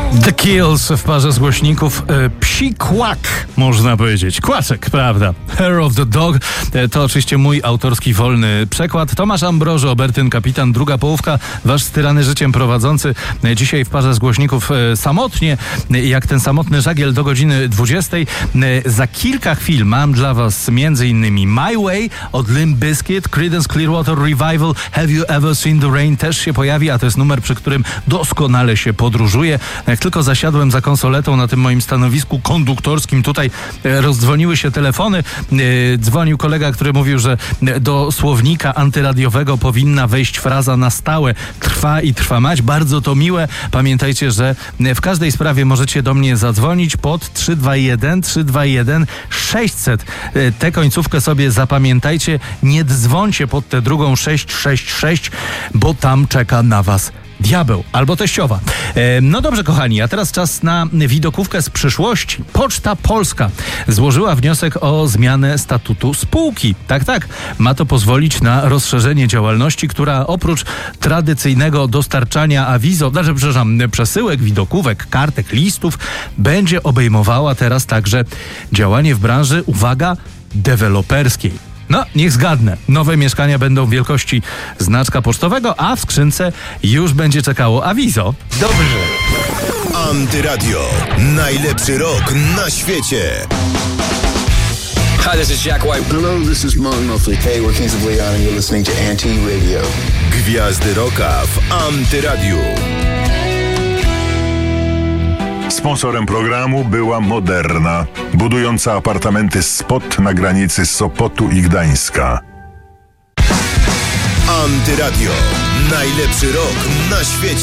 The Kills w parze z głośników. Psi kłak, można powiedzieć. Kłaczek, prawda? Hair of the Dog. To oczywiście mój autorski wolny przekład. Tomasz Ambroży, Obertyn, kapitan, druga połówka, wasz styrany życiem prowadzący. Dzisiaj w parze z głośników samotnie, jak ten samotny żagiel do godziny 20. Za kilka chwil mam dla was m.in. My Way od Limp Bizkit, Creedence Clearwater Revival, Have You Ever Seen the Rain też się pojawi, a to jest numer, przy którym doskonale się podróżuje. Jak tylko zasiadłem za konsoletą na tym moim stanowisku konduktorskim, tutaj rozdzwoniły się telefony. Dzwonił kolega, który mówił, że do słownika antyradiowego powinna wejść fraza na stałe. Trwa i trwa mać. Bardzo to miłe. Pamiętajcie, że w każdej sprawie możecie do mnie zadzwonić pod 321 600. Tę końcówkę sobie zapamiętajcie. Nie dzwońcie pod tę drugą 666, bo tam czeka na was diabeł albo teściowa. No dobrze, kochani, a teraz czas na widokówkę z przyszłości. Poczta Polska złożyła wniosek o zmianę statutu spółki. Tak, ma to pozwolić na rozszerzenie działalności, która oprócz tradycyjnego dostarczania przesyłek, widokówek, kartek, listów, będzie obejmowała teraz także działanie w branży, uwaga, deweloperskiej. No, niech zgadnę. Nowe mieszkania będą wielkości znaczka pocztowego, a w skrzynce już będzie czekało awizo. Dobrze. Antyradio. Najlepszy rok na świecie. Hi, this is Jack White. Hello, this is Martin Knopfler. Hey, we're Kings of Leon and you're listening to Anti-Radio. Gwiazdy rocka w Antyradiu. Sponsorem programu była Moderna, budująca apartamenty Spot na granicy Sopotu i Gdańska. Antyradio. Najlepszy rok na świecie.